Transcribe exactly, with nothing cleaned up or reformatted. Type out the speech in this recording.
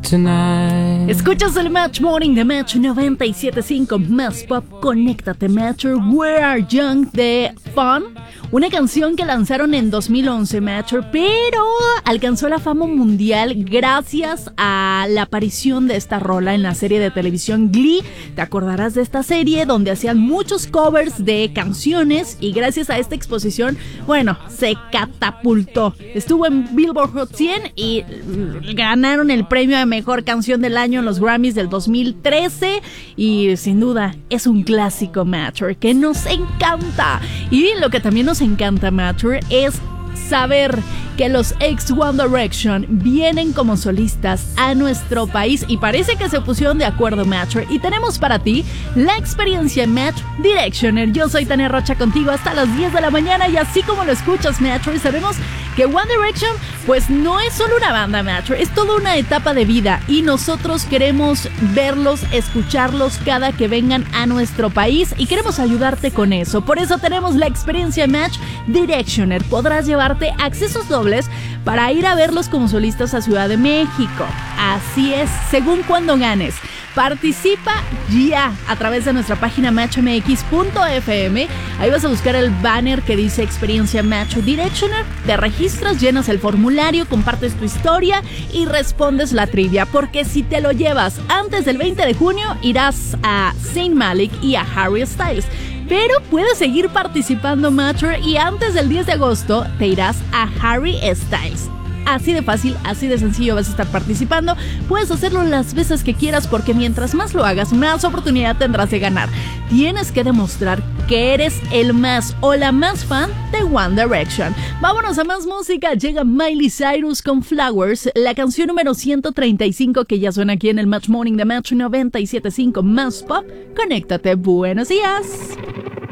tonight. Escuchas el Match Morning de Match noventa y siete punto cinco Más Pop. Conéctate, Matcher. We Are Young de Fun, una canción que lanzaron en dos mil once, Matcher, pero alcanzó la fama mundial gracias a la aparición de esta rola en la serie de televisión Glee. Te acordarás de esta serie donde hacían muchos covers de canciones y gracias a esta exposición, bueno, se catapultó. Estuvo en Billboard Hot cien y ganaron el premio de Mejor Canción del Año en los Grammys del dos mil trece y sin duda es un clásico, Matcher, que nos encanta. Y lo que también nos encanta, Matcher, es saber que los ex One Direction vienen como solistas a nuestro país y parece que se pusieron de acuerdo, Matcher, y tenemos para ti la experiencia Match Directioner. Yo soy Tania Rocha contigo hasta las diez de la mañana y así como lo escuchas, Matcher, sabemos que One Direction pues no es solo una banda, Matcher, es toda una etapa de vida y nosotros queremos verlos, escucharlos cada que vengan a nuestro país y queremos ayudarte con eso. Por eso tenemos la experiencia Match Directioner. Podrás llevarte accesos dobles para ir a verlos como solistas a Ciudad de México. Así es, según cuando ganes. Participa ya a través de nuestra página match m x punto f m. Ahí vas a buscar el banner que dice Experiencia Match Directioner. Te registras, llenas el formulario, compartes tu historia y respondes la trivia. Porque si te lo llevas antes del veinte de junio, irás a Zayn Malik y a Harry Styles. Pero puedes seguir participando, Matcher, y antes del diez de agosto te irás a Harry Styles. Así de fácil, así de sencillo vas a estar participando. Puedes hacerlo las veces que quieras porque mientras más lo hagas, más oportunidad tendrás de ganar. Tienes que demostrar que eres el más o la más fan de One Direction. Vámonos a más música. Llega Miley Cyrus con Flowers, la canción número ciento treinta y cinco que ya suena aquí en el Match Morning de Match noventa y siete punto cinco Más Pop. Conéctate, buenos días.